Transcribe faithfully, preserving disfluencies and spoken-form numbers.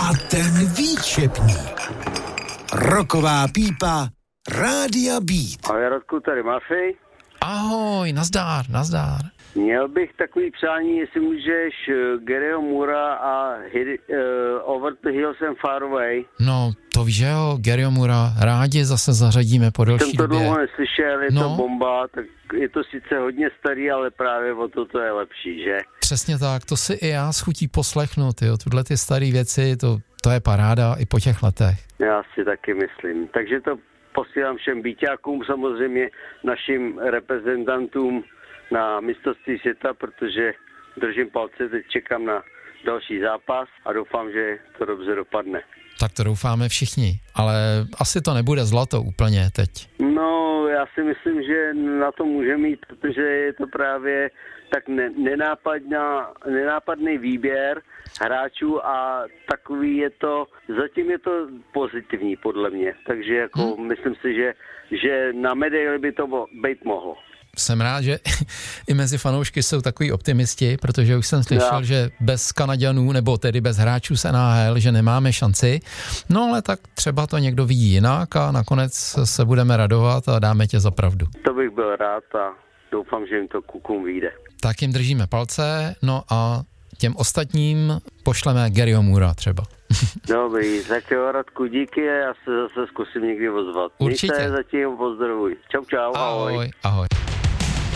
A ten výčepník. Roková pípa Rádia Beat. Ahoj Radku, tady Mafej. Ahoj, nazdár, nazdár. Měl bych takový přání, jestli můžeš uh, Garyho Moora a hit, uh, Over the Hills and Far Away. No, to víš, že jo, Garyho Moora rádi zase zařadíme po delší Jsem to době. dlouho neslyšel, je no. to bomba, tak je to sice hodně starý, ale právě o to to je lepší, že? Přesně tak, to si i já schutí poslechnout, jo, tuhle ty staré věci, to, to je paráda i po těch letech. Já si taky myslím, takže to posílám všem býťákům, samozřejmě našim reprezentantům na mistrovství světa, protože držím palce, teď čekám na další zápas a doufám, že to dobře dopadne. Tak to doufáme všichni, ale asi to nebude zlato úplně teď. No, já si myslím, že na to může mít, protože je to právě tak ne- nenápadná, nenápadný výběr hráčů a takový je to, zatím je to pozitivní podle mě, takže jako hmm. myslím si, že, že na medaili by to být mohlo. Jsem rád, že i mezi fanoušky jsou takový optimisti, protože už jsem slyšel, ja. že bez Kanaďanů, nebo tedy bez hráčů z N H L, že nemáme šanci. No ale tak třeba to někdo vidí jinak a nakonec se budeme radovat a dáme tě za pravdu. To bych byl rád a doufám, že jim to kukům vyjde. Tak jim držíme palce, no a těm ostatním pošleme Garyho Moora třeba. Dobrý, tak jo, Radku, díky a já se zase zkusím někdy ozvat. Určitě. Mějte zatím, pozdravuj. Čau, čau, ahoj. Ahoj, ahoj.